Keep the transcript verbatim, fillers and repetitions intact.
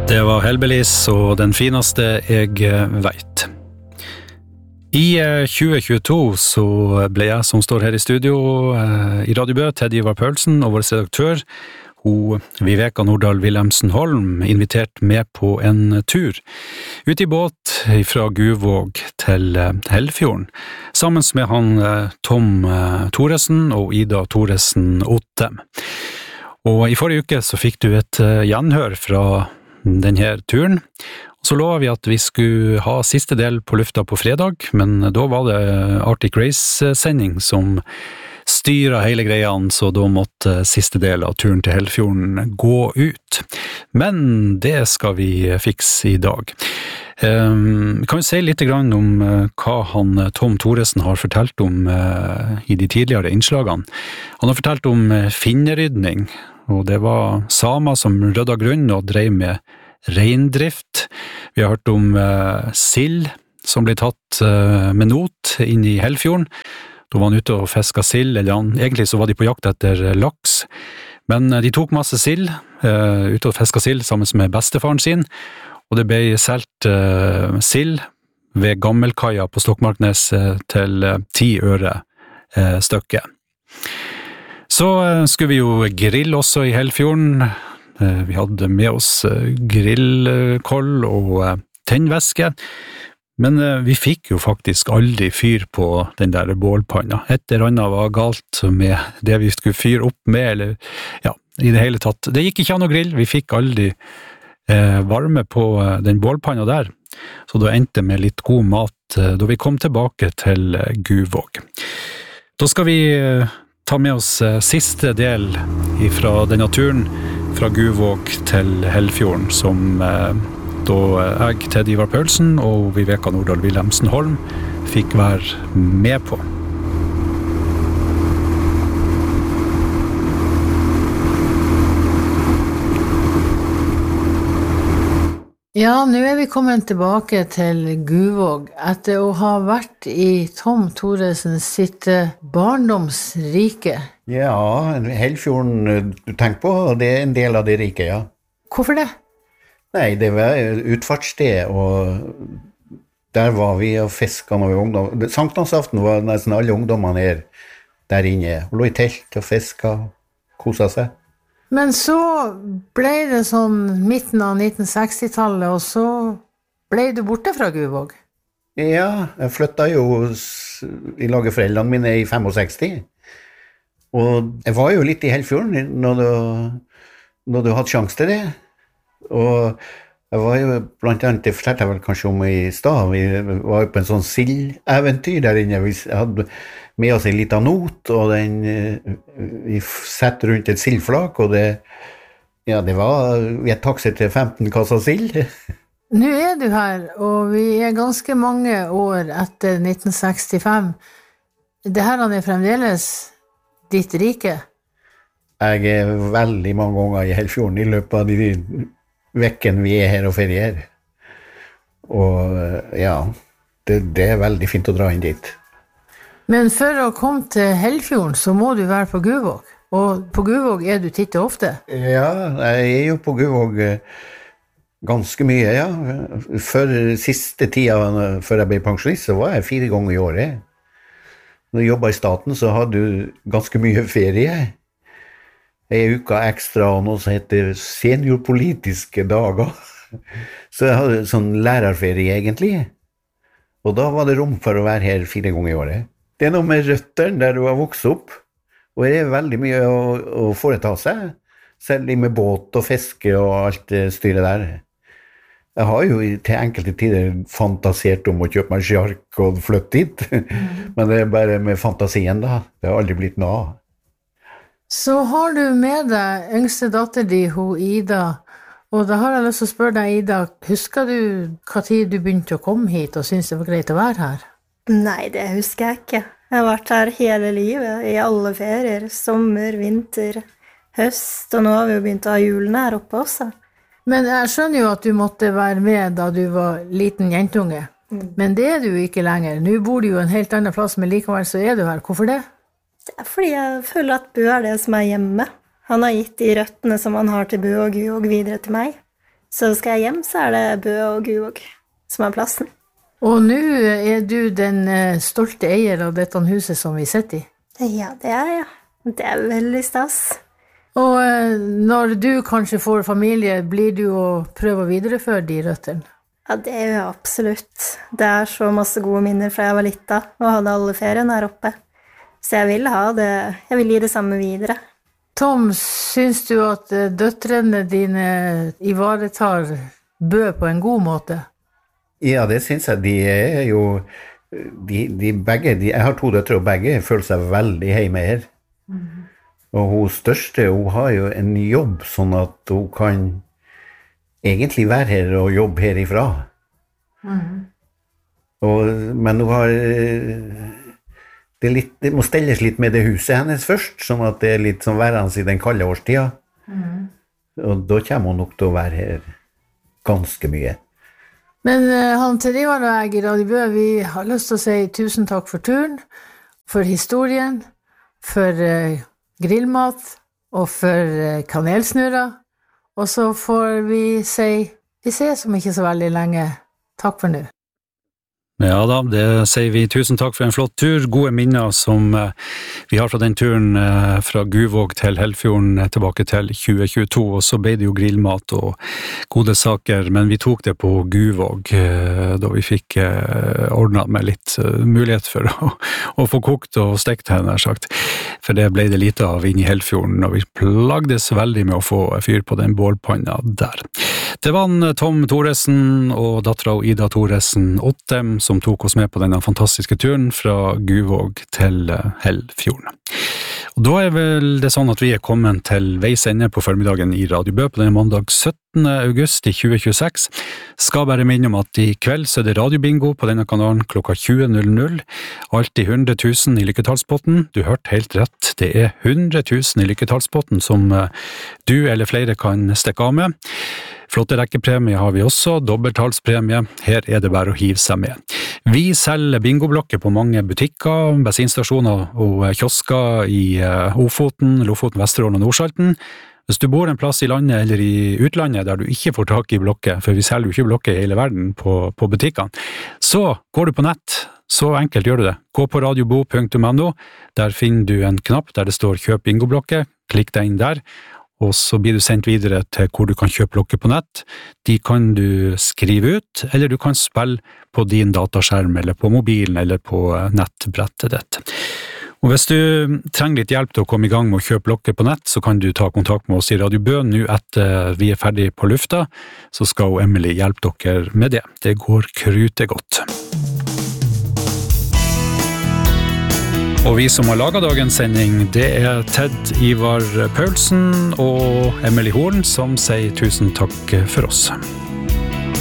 Det var Hellbillies og den fineste jeg vet. I tjue tjueto så ble jeg som står her i studio i Radio Bø, Ted Ivar Paulsen og vår redaktør, hun Viveka Nordahl Wilhelmsen Holm, invitert med på en tur ut i båt fra Guvåg til Hellfjorden, sammen med han Tom Thoresen og Ida Thoresen Ottem. Og i forrige uke så fikk du et gjenhør fra denne turen. Så lovet vi at vi skulle ha siste del på lufta på fredag, men da var det Arctic Race-sending som styret hele greiene, så da måtte siste del av turen til Hellfjorden gå ut. Men det skal vi fikse i dag. Um, kan vi si litt grann om uh, hva han Tom Thoresen har fortalt om uh, i de tidligere innslagene. Han har fortalt om uh, finnerydning, og det var samer som rydda grunn og drev med reindrift. Vi har hørt om uh, sild som ble tatt uh, med not inn i Hellfjorden. Da var han ute og fisket sild, eller han, egentlig så var de på jakt etter laks. Men uh, de tok masse sild, uh, ute og fisket sild sammen med bestefaren sin, og det ble selt uh, sild ved Gammelkaia på Stokmarknes uh, til uh, ti øre uh, stykket. Så uh, skulle vi jo grille også i Hellfjorden. Uh, vi hadde med oss uh, grillkoll og uh, tennvæske, men uh, vi fikk jo faktisk aldri fyr på den der bålpanna. Et eller annet var galt med det vi skulle fyre opp med, eller ja, i det hele tatt. Det gikk ikke an å grille, vi fikk aldri uh, varme på uh, den bålpanna der, så da endte med litt god mat uh, da vi kom tilbake til uh, Guvåg. Da skal vi uh, ta med oss siste del fra denne turen fra Guvåg til Hellfjorden, som eh, da jeg, Ted Ivar Paulsen og Viveka Nordahl Wilhelmsen Holm fikk være med på. Ja, nå er vi kommet tilbake til Guvåg etter å ha vært i Tom Thoresen sitt barndomsrike. Ja, Hellfjorden du tenker på, det er en del av det rike, ja. Hvorfor det? Nei, det var utfartssted, og der var vi og fisket når vi var ungdom. Sankthansaften var nesten alle ungdommene her der inne, og lå i telt og fisket, koset seg. Men så ble det sånn midten av nitten seksti-tallet, og så ble du borte fra Guvåg? Ja, jeg flyttet jo i lag med foreldrene mine i sekstifem. Og jeg var jo litt i Hellfjorden når du, når du hadde sjanse til det. Og jeg var jo blant annet, det fortalte jeg vel kanskje om i stad, vi var jo på en sånn sildeventyr der inne. Vi hadde med oss en liten not, og den, vi sett rundt et sildflak, og det, ja, det var, vi hadde taxi til femten kasser sild. Nå er du her, og vi er ganske mange år etter nitten sekstifem. Det her er fremdeles ditt rike? Jeg er veldig mange ganger i Hellfjorden i løpet av de vekkene vi er her og ferier. Og ja, det, det er veldig fint å dra inn dit. Men for å komme til Hellfjorden, så må du være på Guvåg. Og på Guvåg er du titt og ofte? Ja, jeg er jo på Guvåg ganske mye, ja. For siste tida, før jeg ble pensjonist, så var jeg fire ganger i året. Når jeg jobbet i staten, så hadde du ganske mye ferie. En uke ekstra, og noe som heter seniorpolitiske dager. Så jeg hadde sånn lærerferie, egentlig. Og da var det rom for å være her fire ganger i året. Det er noe med røtteren der du har vokst opp, og det er veldig mye å, å foreta seg, selv med båt og fiske og alt det styret der. Jeg har jo til enkelte tider fantasert om å kjøpe meg sjark og flytte dit, mm. men det er bare med fantasien da, det har aldri blitt noe av. Så har du med deg yngste datter di, hun Ida, og da har jeg lyst til å spørre deg, Ida, husker du hva tid du begynte å komme hit og synes det var greit å være her? Nei, det husker jeg ikke. Jeg har vært her hele livet, i alle ferier, sommer, vinter, høst, og nå har vi jo begynt å ha julen her oppe også. Men jeg skjønner jo at du måtte være med da du var liten jentunge, mm. men det er du ikke lenger. Nå bor du jo en helt annen plass, men likevel så er du her. Hvorfor det? Det er fordi jeg føler at Bø er det som er hjemme. Han har gitt de røttene som han har til Bø og Guvåg videre til meg. Så skal jeg hjem, så er det Bø og Guvåg som er plassen. Og nå er du den stolte eier av dette huset som vi sitter i. Ja, det er jeg. Det er veldig stas. Og når du kanskje får familie, blir du å prøve å videreføre de røttene? Ja, det gjør jeg absolutt. Det er så masse gode minner fra jeg var lita, og hadde alle ferien her oppe. Så jeg vil ha det, jeg vil gi det samme videre. Tom, syns du at døtrene dine ivaretar Bø på en god måte? Ja, det syns jeg. De er jo, de, de begge, de, jeg har to døtre, og begge føler seg veldig hjemme her. Mm. Og hun største, hun har jo en jobb, sånn at hun kan egentlig være her og jobbe herifra. Mm. Og, men hun har, det, er litt, det må stelles litt med det huset hennes først, sånn at det er litt som værende i den kalde årstida. Mm. Og da kommer hun nok til å være her ganske mye. Men han til Ivar og jeg i Radio Bø, vi har lyst til å si tusen takk for turen, for historien, for uh, grillmat og for uh, kanelsnurrer. Og så får vi si, vi ses om ikke så veldig lenge. Takk for nå. Ja da, det sier vi tusen takk for en flott tur. Gode minner som eh, vi har fra den turen eh, fra Guvåg til Helfjorden eh, tilbake til tjue tjueto, og så ble det jo grillmat og gode saker, men vi tok det på Guvåg eh, da vi fikk eh, ordnet med litt eh, mulighet for å, å få kokt og stekt henne, nær sagt. For det ble det lite av inn i Helfjorden, og vi plagdes veldig med å få fyr på den bålpanna der. Det var en Tom Thoresen og dattera Ida Thoresen Ottem som tok oss med på denne fantastiske turen fra Guvåg til Helfjorden. Og da er vel det sånn at vi er kommet til veis ende på formiddagen i Radio Bø på denne mandag syttende august i tjue tjueseks. Skal bare minne om at i kveld så er det radiobingo på denne kanalen klokka tjue null null. Alltid hundre tusen i lykketallspotten. Du hørte helt rett, det er hundre tusen i lykketallspotten som du eller flere kan stikke av med. Flotte rekkepremie har vi også, dobbelttalspremie. Her er det bare å hive seg med. Vi selger bingoblokker på mange butikker, bensinstasjoner og kiosker i Ofoten, Lofoten, Vesterålen og Nordsalten. Hvis du bor en plass i landet eller i utlandet der du ikke får tak i blokker, for vi selger jo ikke blokker i hele verden på, på butikkene, så går du på nett. Så enkelt gjør du det. Gå på radiobo punktum no, der finner du en knapp der det står kjøp bingoblokker, klikk deg inn der, og så blir du sendt videre til hvor du kan kjøpe blokker på nett. De kan du skrive ut, eller du kan spille på din dataskjerm, eller på mobilen, eller på nettbrettet ditt. Og hvis du trenger litt hjelp til å komme i gang med å kjøpe blokker på nett, så kan du ta kontakt med oss i Radio Bø nå etter vi er ferdig på lufta, så skal Emily hjelpe dere med det. Det går krutegodt. Og vi som har laget dagens sending, det er Ted Ivar Paulsen og Emily Horn som sier tusen takk for oss.